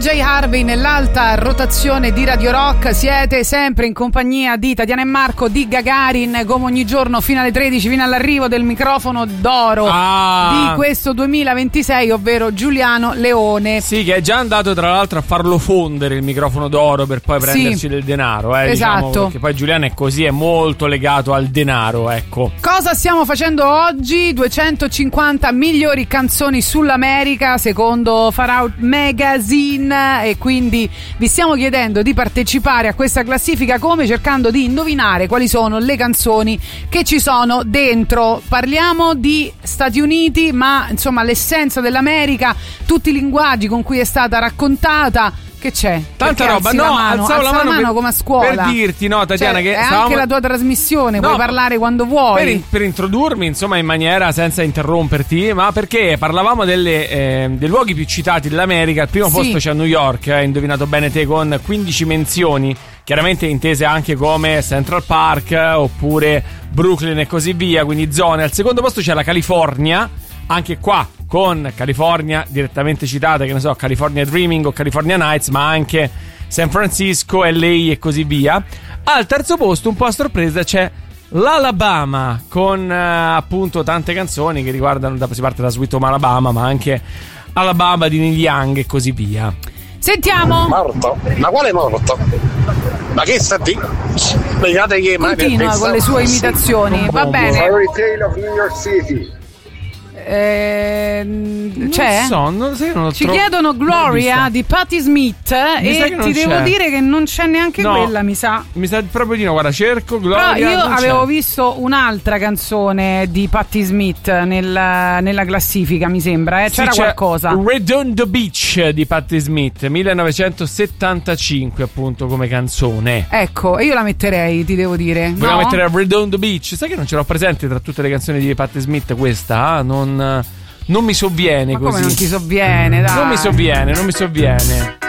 DJ Harvey nell'alta rotazione di Radio Rock. Siete sempre in compagnia di Tatiana e Marco, di Gagarin, come ogni giorno fino alle 13, fino all'arrivo del microfono d'oro di questo 2026, ovvero Giuliano Leone. Sì, che è già andato tra l'altro a farlo fondere il microfono d'oro per poi prenderci del denaro, esatto, diciamo, perché poi Giuliano è così, è molto legato al denaro, ecco. Cosa stiamo facendo oggi? 250 migliori canzoni sull'America secondo Far Out Magazine, e quindi vi stiamo chiedendo di partecipare a questa classifica come? Cercando di indovinare quali sono le canzoni che ci sono dentro. Parliamo di Stati Uniti, ma insomma l'essenza dell'America, tutti i linguaggi con cui è stata raccontata. Che c'è? Tanta roba, no, alzavo la mano come a scuola. Per dirti, no, Tatiana, cioè, che è anche la tua trasmissione, puoi parlare quando vuoi. Per introdurmi, insomma, in maniera senza interromperti, ma perché parlavamo dei luoghi più citati dell'America. Al primo posto c'è New York, hai indovinato bene te, con 15 menzioni, chiaramente intese anche come Central Park oppure Brooklyn e così via, quindi zone. Al secondo posto c'è la California, anche qua con California direttamente citata, che ne so, California Dreaming o California Nights, ma anche San Francisco, LA e così via. Al terzo posto, un po' a sorpresa, c'è l'Alabama, con appunto tante canzoni che riguardano, si parte da Sweet Home Alabama, ma anche Alabama di Neil Young e così via. Sentiamo. Morto? Ma quale morto? Ma che sta di? Spiegate che continua con le sue imitazioni. Va bene. Fairy Tale of New York City. C'è? Non lo ci chiedono Gloria di Patti Smith e ti devo dire che non c'è neanche quella, mi sa proprio di no. Guarda, cerco Gloria. Però io avevo visto un'altra canzone di Patti Smith nella classifica, mi sembra, c'era qualcosa. Redondo Beach di Patti Smith, 1975 appunto come canzone. Ecco, io la metterei, ti devo dire. Volevo mettere Redondo Beach. Sai che non ce l'ho presente tra tutte le canzoni di Patti Smith questa? Non mi sovviene. Ma così. Come non ti sovviene, dai? Non mi sovviene.